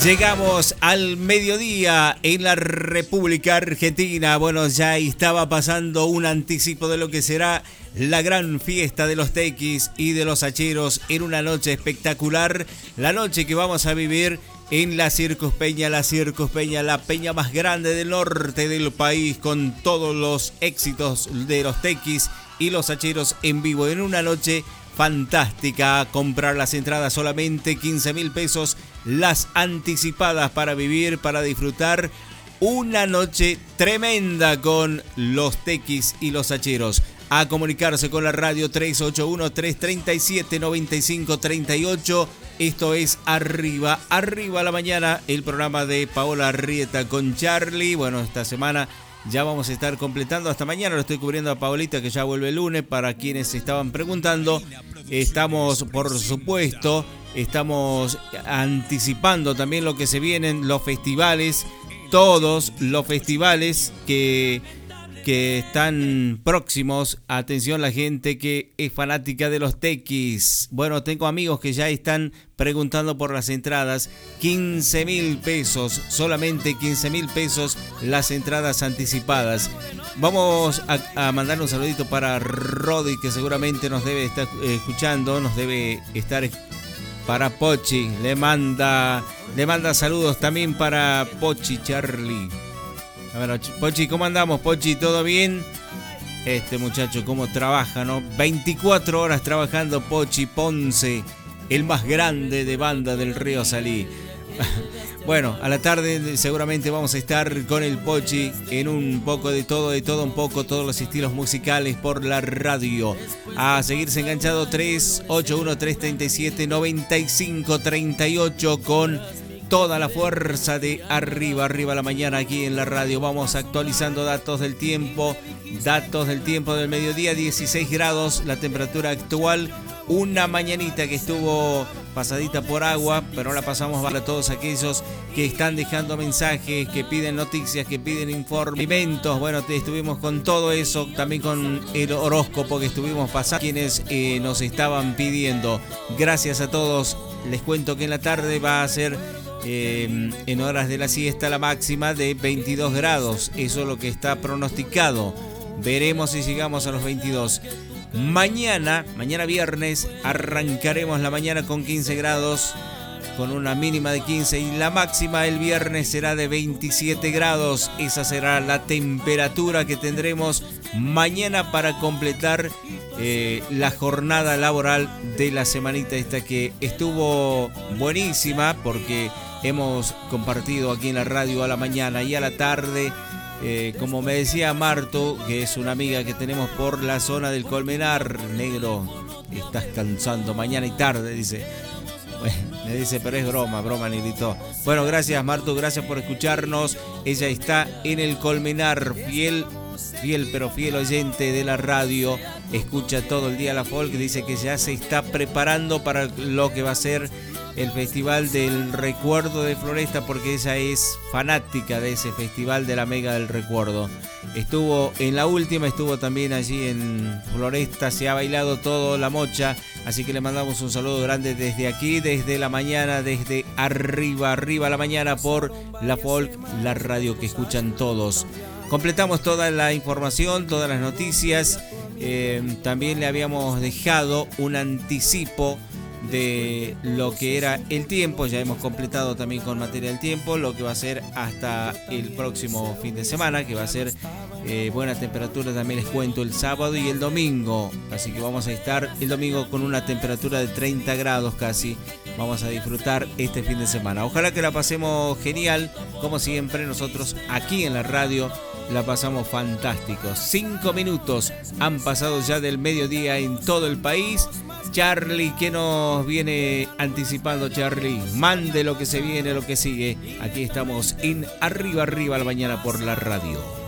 Llegamos al mediodía en la República Argentina. Bueno, ya estaba pasando un anticipo de lo que será la gran fiesta de los tequis y de los hacheros en una noche espectacular. La noche que vamos a vivir en la Circus Peña, la peña más grande del norte del país, con todos los éxitos de los tequis y los hacheros en vivo en una noche fantástica. Comprar las entradas solamente 15.000 pesos, las anticipadas para vivir, para disfrutar una noche tremenda con los tequis y los hacheros. A comunicarse con la radio 381-337-9538. Esto es Arriba la Mañana, el programa de Paola Arrieta con Charlie. Bueno, esta semana ya vamos a estar completando, hasta mañana lo estoy cubriendo a Paolita, que ya vuelve el lunes, para quienes estaban preguntando. Estamos, por supuesto, estamos anticipando también lo que se vienen, los festivales, todos los festivales que están próximos. Atención la gente que es fanática de los tequis. Bueno, tengo amigos que ya están preguntando por las entradas. 15.000 pesos, solamente 15.000 pesos las entradas anticipadas. Vamos a mandar un saludito para Rodi, que seguramente nos debe estar escuchando, nos debe estar. Para Pochi, le manda saludos también para Pochi Charlie. A ver, Pochi, ¿cómo andamos, Pochi? ¿Todo bien? Este muchacho, ¿cómo trabaja, no? 24 horas trabajando, Pochi Ponce, el más grande de banda del Río Salí. Bueno, a la tarde seguramente vamos a estar con el Pochi en un poco de todo un poco, todos los estilos musicales por la radio. A seguirse enganchado 381-337-9538 con toda la fuerza de Arriba la Mañana aquí en la radio. Vamos actualizando datos del tiempo del mediodía. 16 grados la temperatura actual. Una mañanita que estuvo pasadita por agua, pero la pasamos para todos aquellos que están dejando mensajes, que piden noticias, que piden informes. Bueno, estuvimos con todo eso, también con el horóscopo que estuvimos pasando, quienes nos estaban pidiendo. Gracias a todos. Les cuento que en la tarde va a ser en horas de la siesta la máxima de 22 grados. Eso es lo que está pronosticado. Veremos si llegamos a los 22. Mañana viernes, arrancaremos la mañana con 15 grados, con una mínima de 15, y la máxima el viernes será de 27 grados. Esa será la temperatura que tendremos mañana para completar la jornada laboral de la semanita esta, que estuvo buenísima, porque hemos compartido aquí en la radio a la mañana y a la tarde. Como me decía Marto, que es una amiga que tenemos por la zona del Colmenar, negro, estás cansando mañana y tarde, dice. Bueno, me dice, pero es broma, negrito. Bueno, gracias Marto, gracias por escucharnos. Ella está en el Colmenar, fiel oyente de la radio, escucha todo el día la folk, dice que ya se está preparando para lo que va a ser el Festival del Recuerdo de Floresta, porque ella es fanática de ese Festival de la Mega del Recuerdo. Estuvo en la última, estuvo también allí en Floresta, se ha bailado todo la mocha, así que le mandamos un saludo grande desde aquí, desde la mañana, desde arriba la mañana por la folk, la radio que escuchan todos. Completamos toda la información, todas las noticias. También le habíamos dejado un anticipo de lo que era el tiempo. Ya hemos completado también con materia del tiempo lo que va a ser hasta el próximo fin de semana, que va a ser buena temperatura. También les cuento el sábado y el domingo, así que vamos a estar el domingo con una temperatura de 30 grados casi. Vamos a disfrutar este fin de semana. Ojalá que la pasemos genial, como siempre. Nosotros aquí en la radio la pasamos fantástico. 5 minutos han pasado ya del mediodía en todo el país. Charlie, ¿qué nos viene anticipando, Charlie? Mande lo que se viene, lo que sigue. Aquí estamos en Arriba la Mañana por la radio.